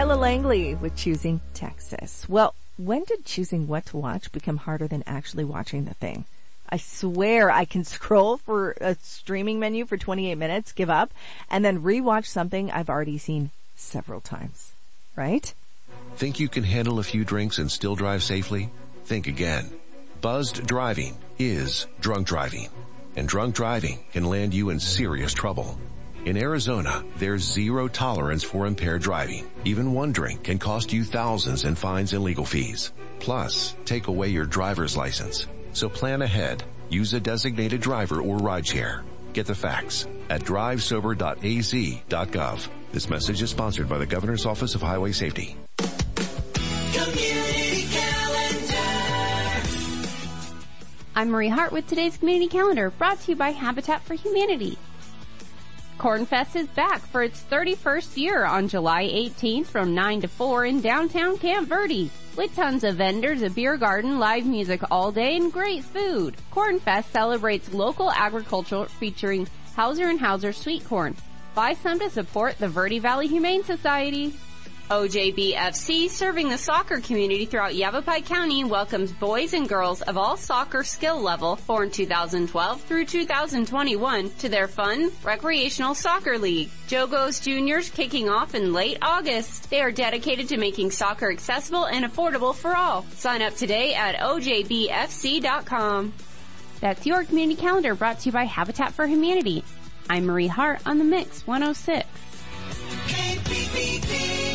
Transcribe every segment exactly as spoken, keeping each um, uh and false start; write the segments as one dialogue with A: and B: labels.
A: Kyla Langley with Choosing Texas. Well, when did choosing what to watch become harder than actually watching the thing? I swear I can scroll for a streaming menu for twenty-eight minutes, give up, and then rewatch something I've already seen several times. Right?
B: Think you can handle a few drinks and still drive safely? Think again. Buzzed driving is drunk driving, and drunk driving can land you in serious trouble. In Arizona, there's zero tolerance for impaired driving. Even one drink can cost you thousands in fines and legal fees. Plus, take away your driver's license. So plan ahead. Use a designated driver or rideshare. Get the facts at drive sober dot a z dot gov. This message is sponsored by the Governor's Office of Highway Safety.
C: Community Calendar.
D: I'm Marie Hart with today's Community Calendar, brought to you by Habitat for Humanity. Cornfest is back for its thirty-first year on July eighteenth from nine to four in downtown Camp Verde. With tons of vendors, a beer garden, live music all day, and great food. Cornfest celebrates local agriculture featuring Hauser and Hauser sweet corn. Buy some to support the Verde Valley Humane Society. O J B F C, serving the soccer community throughout Yavapai County, welcomes boys and girls of all soccer skill level born two thousand twelve through two thousand twenty-one to their fun, recreational soccer league. Jogos Juniors kicking off in late August. They are dedicated to making soccer accessible and affordable for all. Sign up today at O J B F C dot com. That's your Community Calendar, brought to you by Habitat for Humanity. I'm Marie Hart on the Mix one oh six.
C: K P P P.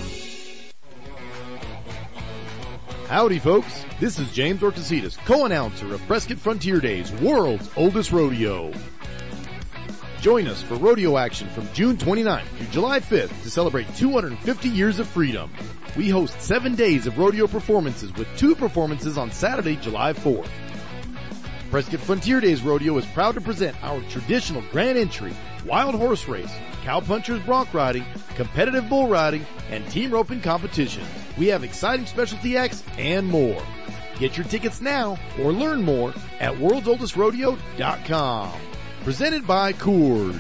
E: Howdy, folks. This is James Ortesitas, co-announcer of Prescott Frontier Days, world's oldest rodeo. Join us for rodeo action from June twenty-ninth through July fifth to celebrate two hundred fifty years of freedom. We host seven days of rodeo performances with two performances on Saturday, July fourth. Prescott Frontier Days Rodeo is proud to present our traditional grand entry, wild horse race, cowpunchers bronc riding, competitive bull riding, and team roping competition. We have exciting specialty acts and more. Get your tickets now or learn more at worlds oldest rodeo dot com. Presented by Coors.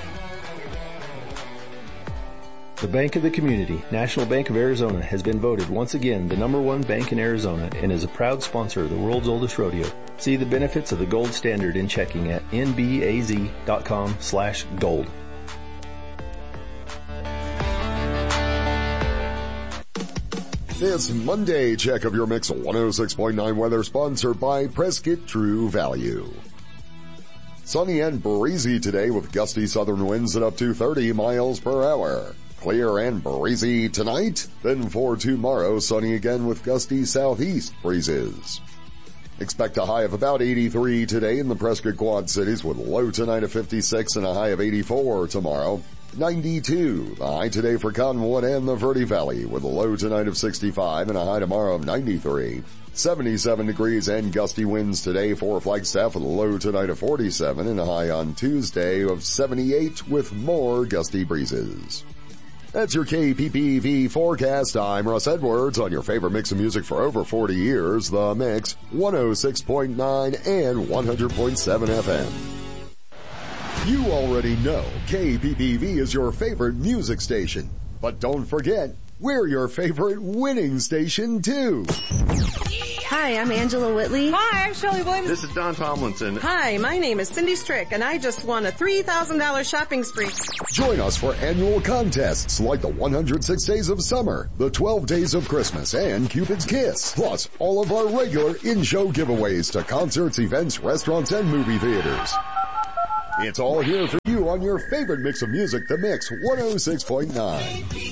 F: The Bank of the Community, National Bank of Arizona, has been voted once again the number one bank in Arizona and is a proud sponsor of the world's oldest rodeo. See the benefits of the gold standard in checking at n b a z dot com slash gold.
G: This Monday check of your Mix one oh six point nine weather sponsored by Prescott True Value. Sunny and breezy today with gusty southern winds at up to thirty miles per hour. Clear and breezy tonight, then for tomorrow, sunny again with gusty southeast breezes. Expect a high of about eighty-three today in the Prescott Quad Cities with a low tonight of fifty-six and a high of eighty-four tomorrow. ninety-two, the high today for Cottonwood and the Verde Valley with a low tonight of sixty-five and a high tomorrow of ninety-three. seventy-seven degrees and gusty winds today for Flagstaff with a low tonight of forty-seven and a high on Tuesday of seventy-eight with more gusty breezes. That's your K P P V forecast. I'm Russ Edwards on your favorite mix of music for over forty years, The Mix, one oh six point nine and one hundred point seven F M. You already know K P P V is your favorite music station. But don't forget, we're your favorite winning station too.
H: Hi, I'm Angela Whitley.
I: Hi, I'm Shelley Williams.
J: This is Don Tomlinson.
H: Hi, my name is Cindy Strick, and I just won a three thousand dollars shopping spree.
G: Join us for annual contests like the one hundred six Days of Summer, the twelve Days of Christmas, and Cupid's Kiss. Plus, all of our regular in-show giveaways to concerts, events, restaurants, and movie theaters. It's all here for you on your favorite mix of music, The Mix one oh six point nine.